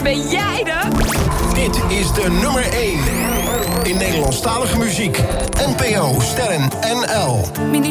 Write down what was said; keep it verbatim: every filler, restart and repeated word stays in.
Ben jij de? Dit is de nummer één in Nederlandstalige muziek. N P O Sterren N L. Mini